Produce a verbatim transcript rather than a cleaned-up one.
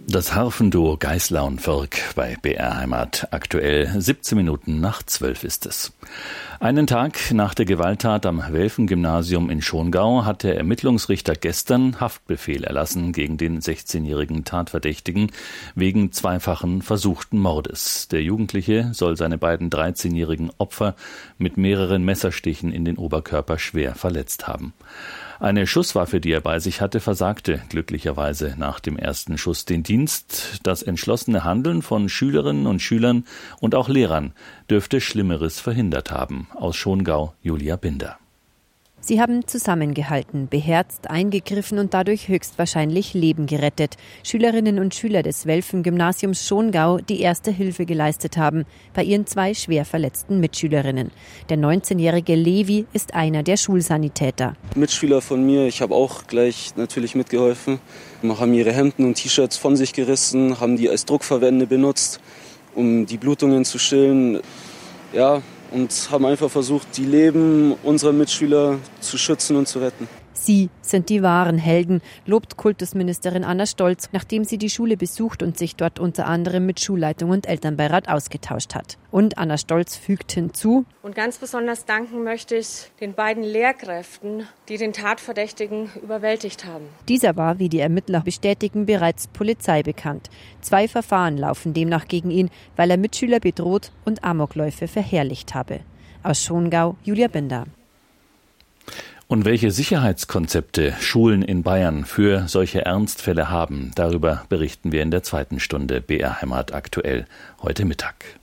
Das Harfenduo Geisler und Wirk bei B R Heimat. Aktuell siebzehn Minuten nach zwölf ist es. Einen Tag nach der Gewalttat am Welfen-Gymnasium in Schongau hat der Ermittlungsrichter gestern Haftbefehl erlassen gegen den sechzehnjährigen Tatverdächtigen wegen zweifachen versuchten Mordes. Der Jugendliche soll seine beiden dreizehnjährigen Opfer mit mehreren Messerstichen in den Oberkörper schwer verletzt haben. Eine Schusswaffe, die er bei sich hatte, versagte glücklicherweise nach dem ersten Schuss den Dienst. Das entschlossene Handeln von Schülerinnen und Schülern und auch Lehrern dürfte Schlimmeres verhindert haben. Aus Schongau, Julia Binder. Sie haben zusammengehalten, beherzt eingegriffen und dadurch höchstwahrscheinlich Leben gerettet. Schülerinnen und Schüler des Welfen-Gymnasiums Schongau, die erste Hilfe geleistet haben, bei ihren zwei schwer verletzten Mitschülerinnen. Der neunzehnjährige Levi ist einer der Schulsanitäter. Mitschüler von mir, ich habe auch gleich natürlich mitgeholfen, haben ihre Hemden und T-Shirts von sich gerissen, haben die als Druckverbände benutzt, um die Blutungen zu stillen. Ja, und haben einfach versucht, die Leben unserer Mitschüler zu schützen und zu retten. Sie sind die wahren Helden, lobt Kultusministerin Anna Stolz, nachdem sie die Schule besucht und sich dort unter anderem mit Schulleitung und Elternbeirat ausgetauscht hat. Und Anna Stolz fügt hinzu: Und ganz besonders danken möchte ich den beiden Lehrkräften, die den Tatverdächtigen überwältigt haben. Dieser war, wie die Ermittler bestätigen, bereits Polizei bekannt. Zwei Verfahren laufen demnach gegen ihn, weil er Mitschüler bedroht und Amokläufe verherrlicht habe. Aus Schongau, Julia Binder. Und welche Sicherheitskonzepte Schulen in Bayern für solche Ernstfälle haben, darüber berichten wir in der zweiten Stunde B R Heimat aktuell heute Mittag.